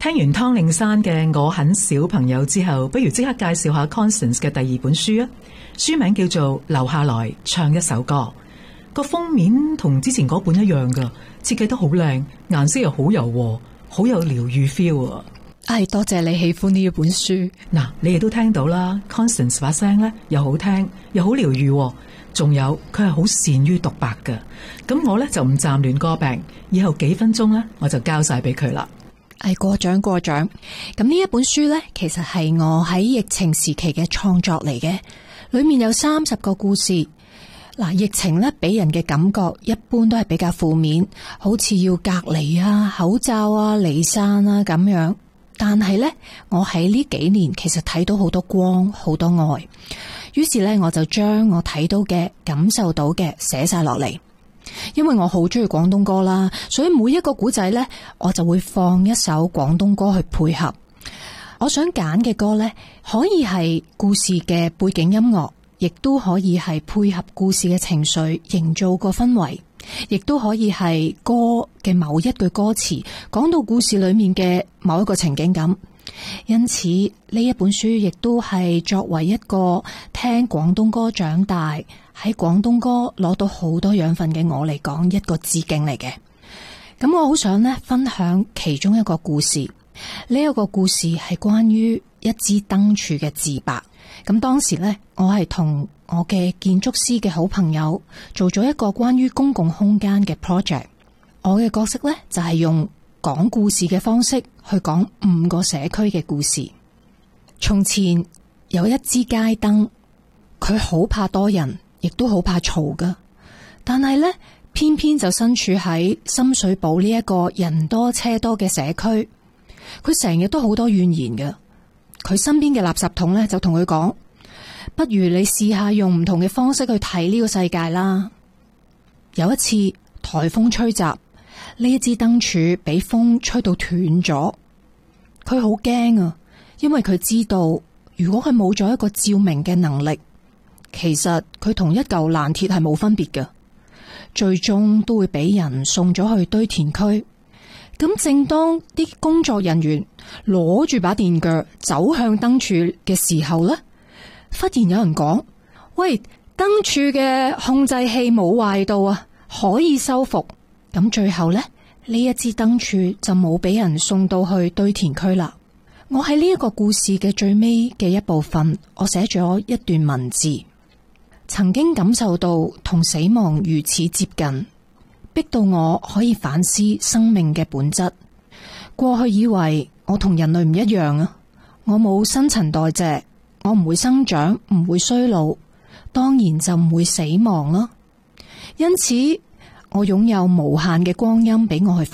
聽完湯令山嘅《我很小朋友》之後，不如即刻介紹下 Constance 嘅第二本書啊！書名叫做《留下來唱一首歌》，個封面同之前嗰本一樣噶，設計得好靚，顏色又好柔和，好有療癒 feel 啊！ 多謝你喜歡呢一本書。 嗱，你亦都聽到啦 ，Constance 把聲咧又好聽，又好療癒，仲有佢係好善於獨白噶。咁我咧就唔暫亂歌病，以後幾分鐘咧我就交晒俾佢啦。 過獎。咁呢一本書呢，其實係我喺疫情時期嘅創作嚟嘅，裏面有30個故事。嗱，疫情呢俾人嘅感覺一般都係比較負面，好似要隔離啊、口罩啊、離散啊咁樣。但係呢，我喺呢幾年其實睇到好多光、好多愛，於是呢，我就將我睇到嘅、感受到嘅寫晒落嚟。因為我好中意廣東歌啦，所以每一個古仔呢，我就會放一首廣東歌去配合。我想揀嘅歌呢，可以係故事嘅背景音樂，亦都可以係配合故事嘅情緒，營造個氛圍，亦都可以係歌嘅某一句歌詞，講到故事裏面嘅某一個情景咁。因此呢一本書亦都係作為一個聽廣東歌長大，喺廣東歌攞到好多養分嘅我嚟講，一個致敬嚟嘅。咁我好想呢分享其中一個故事，呢一個故事係關於一支燈柱嘅自白。咁當時呢，我係同我嘅建築師嘅好朋友做咗一個關於公共空間嘅 project。我嘅角色呢，就係用講故事嘅方式去講5個社區嘅故事。從前有一支街燈，佢好怕多人，亦都好怕嘈噶。但係呢，偏偏就身處喺深水埗呢一個人多車多嘅社區，佢成日都好多怨言嘅。佢身邊嘅垃圾桶呢，就同佢講，不如你試下用唔同嘅方式去睇呢個世界啦。有一次颱風吹襲，呢一支燈柱俾風吹到斷咗，佢好驚啊！因為佢知道，如果佢冇咗一個照明嘅能力，其實佢同一嚿爛鐵係冇分別嘅，最終都會俾人送咗去堆填區。咁正當啲工作人員攞住把電鋸走向燈柱嘅時候呢，忽然有人講：喂，燈柱嘅控制器冇壞到啊，可以修復。咁最後呢，呢一支燈柱就冇俾人送到去堆填區啦。我喺呢一個故事嘅最尾嘅一部分，我寫咗一段文字。曾經感受到同死亡如此接近，逼到我可以反思生命嘅本質。過去以為我同人類唔一樣啊，我冇新陳代謝，我唔會生長，唔會衰老，當然就唔會死亡啦。因此我擁有無限嘅光陰俾我去